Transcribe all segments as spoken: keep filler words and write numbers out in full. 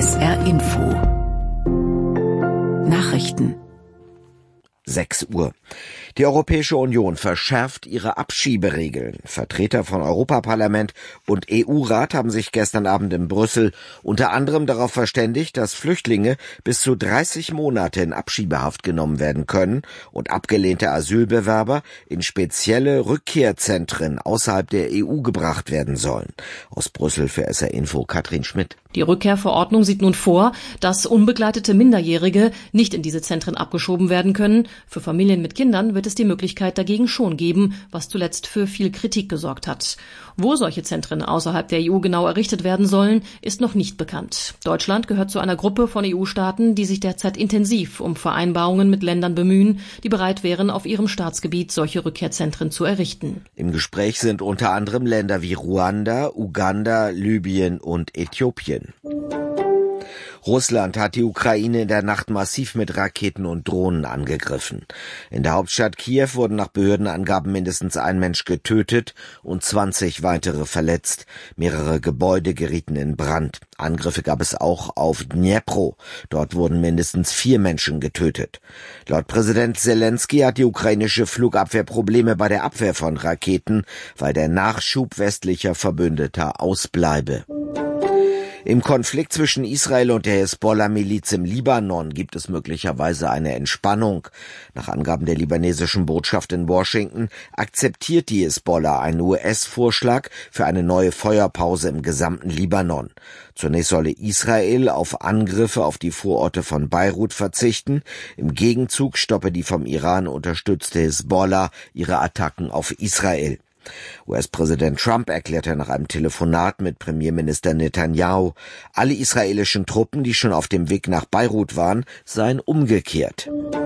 S R Info Nachrichten sechs Uhr. Die Europäische Union verschärft ihre Abschieberegeln. Vertreter von Europaparlament und E U-Rat haben sich gestern Abend in Brüssel unter anderem darauf verständigt, dass Flüchtlinge bis zu dreißig Monate in Abschiebehaft genommen werden können und abgelehnte Asylbewerber in spezielle Rückkehrzentren außerhalb der E U gebracht werden sollen. Aus Brüssel für S R Info Katrin Schmidt. Die Rückkehrverordnung sieht nun vor, dass unbegleitete Minderjährige nicht in diese Zentren abgeschoben werden können. Für Familien mit Kindern wird es die Möglichkeit dagegen schon geben, was zuletzt für viel Kritik gesorgt hat. Wo solche Zentren außerhalb der E U genau errichtet werden sollen, ist noch nicht bekannt. Deutschland gehört zu einer Gruppe von E U-Staaten, die sich derzeit intensiv um Vereinbarungen mit Ländern bemühen, die bereit wären, auf ihrem Staatsgebiet solche Rückkehrzentren zu errichten. Im Gespräch sind unter anderem Länder wie Ruanda, Uganda, Libyen und Äthiopien. Russland hat die Ukraine in der Nacht massiv mit Raketen und Drohnen angegriffen. In der Hauptstadt Kiew wurden nach Behördenangaben mindestens ein Mensch getötet und zwanzig weitere verletzt. Mehrere Gebäude gerieten in Brand. Angriffe gab es auch auf Dnipro. Dort wurden mindestens vier Menschen getötet. Laut Präsident Zelensky hat die ukrainische Flugabwehr Probleme bei der Abwehr von Raketen, weil der Nachschub westlicher Verbündeter ausbleibe. Im Konflikt zwischen Israel und der Hisbollah-Miliz im Libanon gibt es möglicherweise eine Entspannung. Nach Angaben der libanesischen Botschaft in Washington akzeptiert die Hisbollah einen U S-Vorschlag für eine neue Feuerpause im gesamten Libanon. Zunächst solle Israel auf Angriffe auf die Vororte von Beirut verzichten. Im Gegenzug stoppe die vom Iran unterstützte Hisbollah ihre Attacken auf Israel. U S-Präsident Trump erklärte nach einem Telefonat mit Premierminister Netanyahu, alle israelischen Truppen, die schon auf dem Weg nach Beirut waren, seien umgekehrt.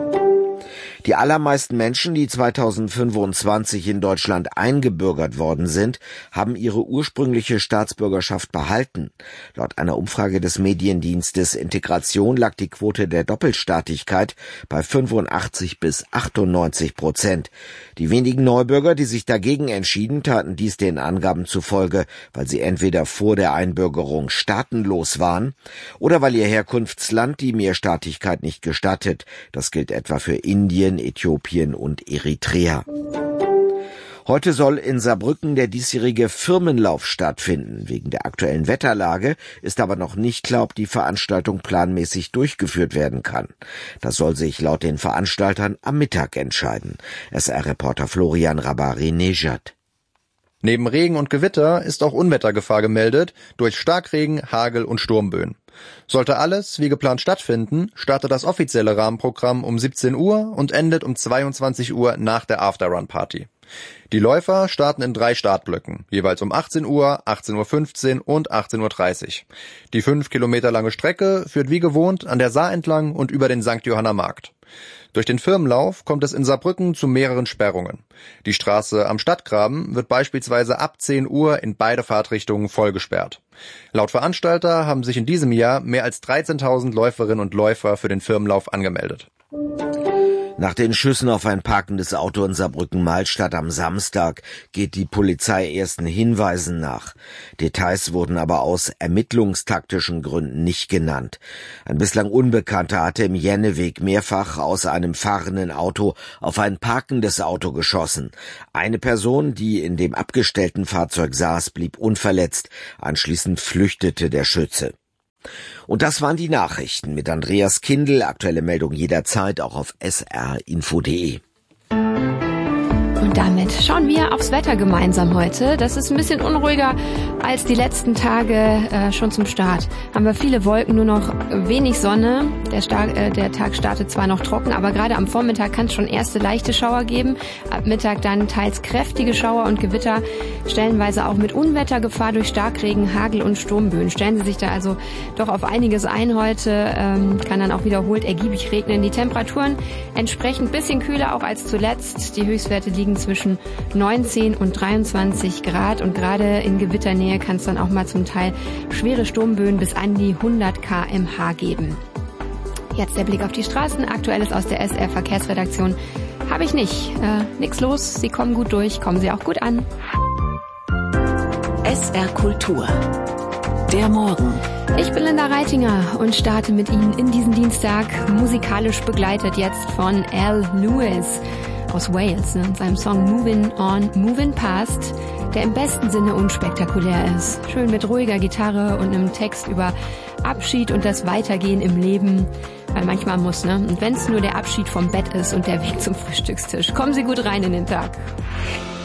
Die allermeisten Menschen, die zweitausendfünfundzwanzig in Deutschland eingebürgert worden sind, haben ihre ursprüngliche Staatsbürgerschaft behalten. Laut einer Umfrage des Mediendienstes Integration lag die Quote der Doppelstaatigkeit bei fünfundachtzig bis achtundneunzig Prozent. Die wenigen Neubürger, die sich dagegen entschieden, taten dies den Angaben zufolge, weil sie entweder vor der Einbürgerung staatenlos waren oder weil ihr Herkunftsland die Mehrstaatigkeit nicht gestattet. Das gilt etwa für Indien, Äthiopien und Eritrea. Heute soll in Saarbrücken der diesjährige Firmenlauf stattfinden. Wegen der aktuellen Wetterlage ist aber noch nicht klar, ob die Veranstaltung planmäßig durchgeführt werden kann. Das soll sich laut den Veranstaltern am Mittag entscheiden. S R-Reporter Florian Rabari-Nejad. Neben Regen und Gewitter ist auch Unwettergefahr gemeldet durch Starkregen, Hagel und Sturmböen. Sollte alles wie geplant stattfinden, startet das offizielle Rahmenprogramm um siebzehn Uhr und endet um zweiundzwanzig Uhr nach der Afterrun-Party. Die Läufer starten in drei Startblöcken, jeweils um achtzehn Uhr, achtzehn Uhr fünfzehn und achtzehn Uhr dreißig. Die fünf Kilometer lange Strecke führt wie gewohnt an der Saar entlang und über den Sankt Johanner Markt. Durch den Firmenlauf kommt es in Saarbrücken zu mehreren Sperrungen. Die Straße am Stadtgraben wird beispielsweise ab zehn Uhr in beide Fahrtrichtungen voll gesperrt. Laut Veranstalter haben sich in diesem Jahr mehr als dreizehntausend Läuferinnen und Läufer für den Firmenlauf angemeldet. Nach den Schüssen auf ein parkendes Auto in Saarbrücken-Malstadt am Samstag geht die Polizei ersten Hinweisen nach. Details wurden aber aus ermittlungstaktischen Gründen nicht genannt. Ein bislang Unbekannter hatte im Jenneweg mehrfach aus einem fahrenden Auto auf ein parkendes Auto geschossen. Eine Person, die in dem abgestellten Fahrzeug saß, blieb unverletzt. Anschließend flüchtete der Schütze. Und das waren die Nachrichten mit Andreas Kindl. Aktuelle Meldung jederzeit auch auf s r info punkt d e. Und damit schauen wir aufs Wetter gemeinsam heute. Das ist ein bisschen unruhiger als die letzten Tage äh, schon zum Start. Haben wir viele Wolken, nur noch wenig Sonne. Der, Star- äh, der Tag startet zwar noch trocken, aber gerade am Vormittag kann es schon erste leichte Schauer geben. Ab Mittag dann teils kräftige Schauer und Gewitter, stellenweise auch mit Unwettergefahr durch Starkregen, Hagel und Sturmböen. Stellen Sie sich da also doch auf einiges ein heute. Ähm, kann dann auch wiederholt ergiebig regnen. Die Temperaturen entsprechend bisschen kühler auch als zuletzt. Die Höchstwerte liegen zwischen neunzehn und dreiundzwanzig Grad und gerade in Gewitternähe kann es dann auch mal zum Teil schwere Sturmböen bis an die hundert Kilometer pro Stunde geben. Jetzt der Blick auf die Straßen. Aktuelles aus der S R-Verkehrsredaktion habe ich nicht. Äh, nix los, Sie kommen gut durch, kommen Sie auch gut an. S R Kultur Der Morgen. Ich bin Linda Reitinger und starte mit Ihnen in diesen Dienstag, musikalisch begleitet jetzt von Al Lewis aus Wales, ne, und seinem Song Moving On, Moving Past, der im besten Sinne unspektakulär ist. Schön mit ruhiger Gitarre und einem Text über Abschied und das Weitergehen im Leben, weil manchmal muss, ne? Und wenn es nur der Abschied vom Bett ist und der Weg zum Frühstückstisch. Kommen Sie gut rein in den Tag.